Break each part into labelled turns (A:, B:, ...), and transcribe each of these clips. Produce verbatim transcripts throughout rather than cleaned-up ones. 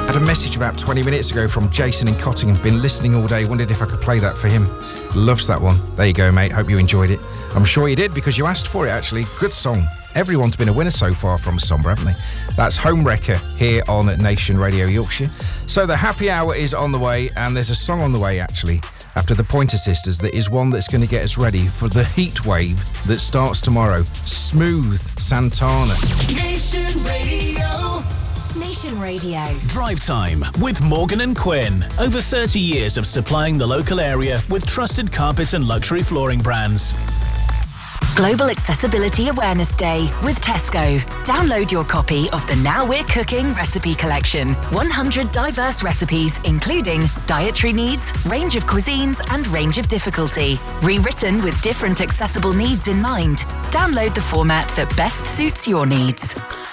A: Had a message about twenty minutes ago from Jason in Cottingham. Been listening all day. Wondered if I could play that for him. Loves that one. There you go, mate. Hope you enjoyed it. I'm sure you did because you asked for it, actually. Good song. Everyone's been a winner so far from Sombra, haven't they? That's Homewrecker here on Nation Radio Yorkshire. So the happy hour is on the way, and there's a song on the way, actually, after the Pointer Sisters, that is one that's going to get us ready for the heat wave that starts tomorrow. Smooth Santana.
B: Nation Radio.
C: Nation Radio.
D: Drive Time with Morgan and Quinn. Over thirty years of supplying the local area with trusted carpet and luxury flooring brands.
C: Global Accessibility Awareness Day with Tesco. Download your copy of the Now We're Cooking recipe collection. one hundred diverse recipes, including dietary needs, range of cuisines, and range of difficulty. Rewritten with different accessible needs in mind. Download the format that best suits your needs.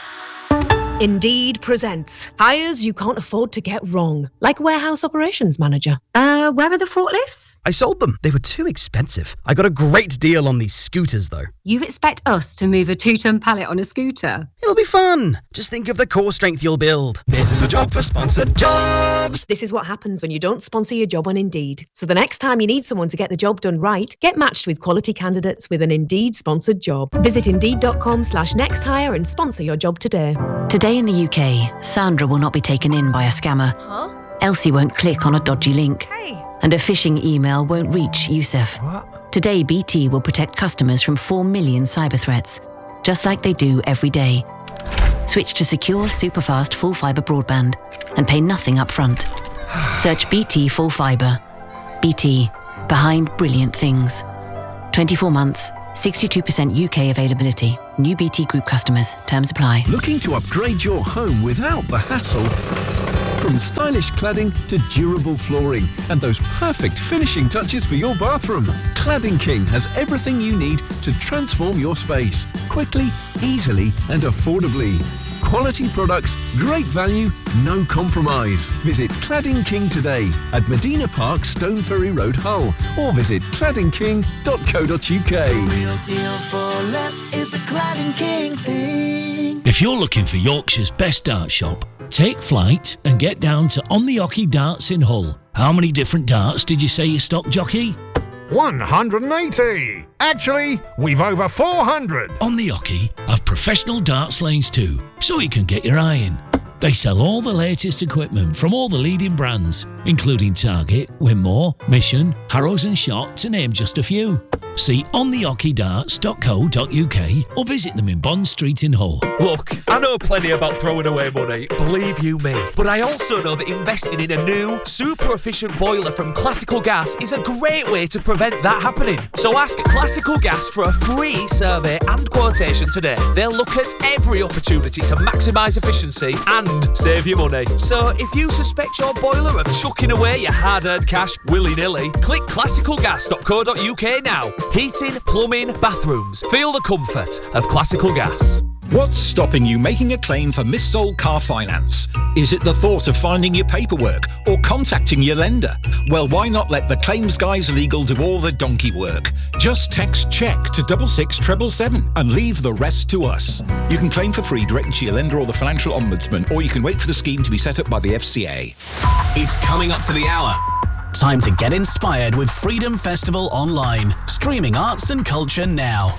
E: Indeed presents hires you can't afford to get wrong, like warehouse operations manager.
F: Uh, where are the forklifts?
G: I sold them. They were too expensive. I got a great deal on these scooters, though.
F: You expect us to move a two-ton pallet on a scooter?
G: It'll be fun. Just think of the core strength you'll build. This is a job for sponsored jobs.
E: This is what happens when you don't sponsor your job on Indeed. So the next time you need someone to get the job done right, get matched with quality candidates with an Indeed sponsored job. Visit Indeed.com slash next hire and sponsor your job today.
H: Today in the U K, Sandra will not be taken in by a scammer.
E: Huh?
H: Elsie won't click on a dodgy link.
E: Hey.
H: And a phishing email won't reach Youssef.
A: What?
H: Today, B T will protect customers from four million cyber threats, just like they do every day. Switch to secure, superfast, full fibre broadband and pay nothing up front. Search B T Full Fibre. B T, behind brilliant things. twenty-four months, sixty-two percent U K availability. New B T Group customers. Terms apply.
I: Looking to upgrade your home without the hassle? From stylish cladding to durable flooring and those perfect finishing touches for your bathroom, Cladding King has everything you need to transform your space quickly, easily and affordably. Quality products, great value, no compromise. Visit Cladding King today at Medina Park, Stoneferry Road, Hull, or visit cladding king dot co dot uk.
B: The real deal for less is a Cladding King thing.
D: If you're looking for Yorkshire's best dart shop, take flight and get down to On the Hockey Darts in Hull. How many different darts did you say you stock, jockey?
J: one hundred eighty. Actually, we've over four hundred.
D: On the Hockey have professional darts lanes too, so you can get your eye in. They sell all the latest equipment from all the leading brands, including Target, Winmore, Mission, Harrows and Shot, to name just a few. See on the hockey darts dot co dot uk or visit them in Bond Street in Hull.
K: Look, I know plenty about throwing away money, believe you me. But I also know that investing in a new, super efficient boiler from Classical Gas is a great way to prevent that happening. So ask Classical Gas for a free survey and quotation today. They'll look at every opportunity to maximise efficiency and save you money. So if you suspect your boiler of chucking away your hard-earned cash willy-nilly, click classical gas dot co dot uk now. Heating, plumbing, bathrooms. Feel the comfort of Classical Gas.
L: What's stopping you making a claim for missold car finance? Is it the thought of finding your paperwork or contacting your lender? Well, why not let the Claims Guys Legal do all the donkey work? Just text CHECK to double six seven seven seven and leave the rest to us. You can claim for free directly to your lender or the Financial Ombudsman, or you can wait for the scheme to be set up by the F C A.
D: It's coming up to the hour. Time to get inspired with Freedom Festival Online. Streaming arts and culture now.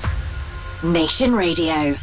C: Nation Radio.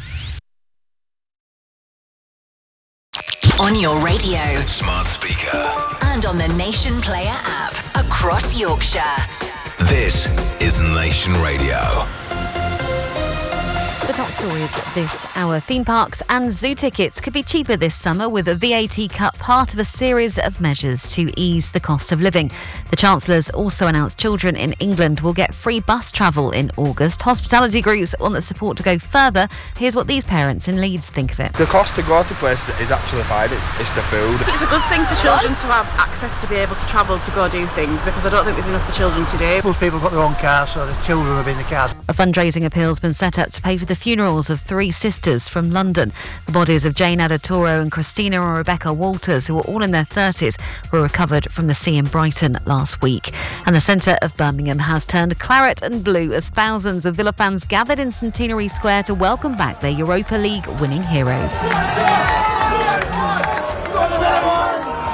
C: On your radio.
I: Smart speaker.
C: And on the Nation Player app. Across Yorkshire.
I: This is Nation Radio.
M: The top stories this hour. Theme parks and zoo tickets could be cheaper this summer with a V A T cut, part of a series of measures to ease the cost of living. The Chancellor's also announced children in England will get free bus travel in August. Hospitality groups want the support to go further. Here's what these parents in Leeds think of it.
N: The cost to go to places is actually fine. It's, it's the food.
O: It's a good thing for children to have access to be able to travel to go do things, because I don't think there's enough for children to do.
P: Most people got their own cars, so the children will be in the cars.
M: A fundraising appeal's been set up to pay for the funerals of three sisters from London. The bodies of Jane Adatoro and Christina and Rebecca Walters, who were all in their thirties, were recovered from the sea in Brighton last week. And the centre of Birmingham has turned claret and blue as thousands of Villa fans gathered in Centenary Square to welcome back their Europa League winning heroes.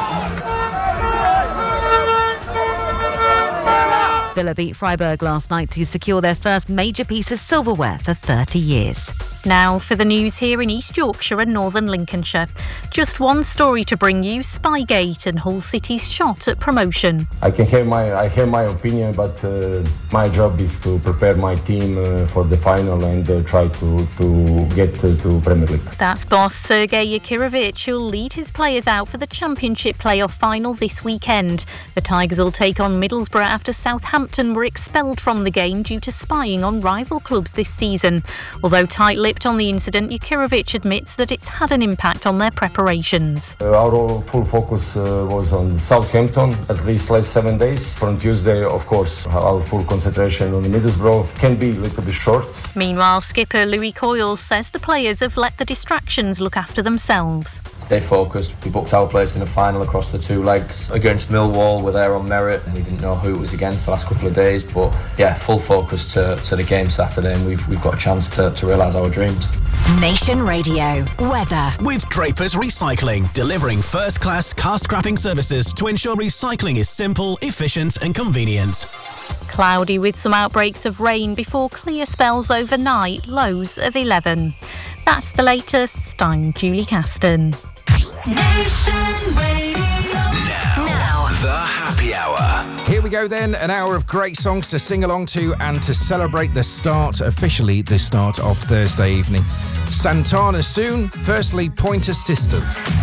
M: Villa beat Freiburg last night to secure their first major piece of silverware for thirty years.
Q: Now for the news here in East Yorkshire and Northern Lincolnshire. Just one story to bring you, Spygate and Hull City's shot at promotion.
R: I can have my I have my opinion, but uh, my job is to prepare my team uh, for the final and uh, try to, to get to, to Premier League.
Q: That's boss Sergei Yakirovich, who'll lead his players out for the Championship playoff final this weekend. The Tigers will take on Middlesbrough after Southampton were expelled from the game due to spying on rival clubs this season. Although tight-lipped on the incident, Yakirovich admits that it's had an impact on their preparations.
R: Uh, our full focus uh, was on Southampton at least last seven days. On Tuesday, of course, our full concentration on Middlesbrough can be a little bit short.
Q: Meanwhile, skipper Louis Coyles says the players have let the distractions look after themselves.
S: Stay focused. We booked our place in the final across the two legs. Against Millwall, we're there on merit. We didn't know who it was against the last couple of days, but yeah, full focus to, to the game Saturday, and we've, we've got a chance to, to realise our dreams.
C: Nation Radio weather.
T: With Drapers Recycling, delivering first-class car scrapping services to ensure recycling is simple, efficient and convenient.
Q: Cloudy with some outbreaks of rain before clear spells overnight, lows of eleven. That's the latest. I'm Julie Caston.
B: Nation Radio.
T: Now, the happy hour.
A: Here we go then, an hour of great songs to sing along to and to celebrate the start, officially the start of Thursday evening. Santana soon, firstly Pointer Sisters.